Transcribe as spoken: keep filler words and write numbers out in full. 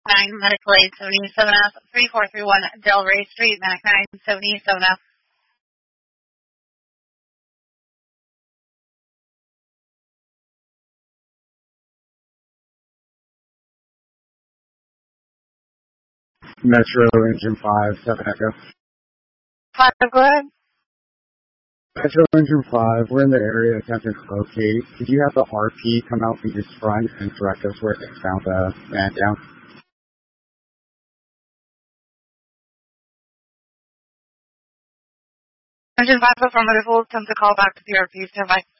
nine, medical aid seventy-seven F, three four three one Delray Street, Mac nine, seventy-seven F. Metro Engine five, seven Echo. five, go ahead. Metro Engine five, we're in the area attempting to locate. Did you have the R P come out from his front and direct us where they found the man down? Engine five, affirmative, we'll attempt to call back to the R P, stand by.